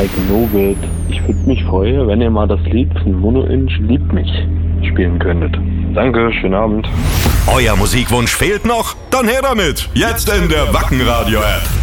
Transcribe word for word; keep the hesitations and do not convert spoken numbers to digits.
I Know It. Ich würde mich freuen, wenn ihr mal das Lied von Mono Inch Liebt mich spielen könntet. Danke, schönen Abend. Euer Musikwunsch fehlt noch? Dann her damit! Jetzt in der Wacken Radio App.